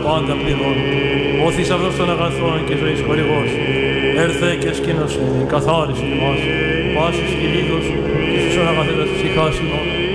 πάντα πληρών. Ο θησαυρός των αγαθών και ζωής χορηγός, έρθε και σκήνωσε, καθάρισε μας, πάσης κυλίδος και στους αγαθέτας ψυχάς ημών.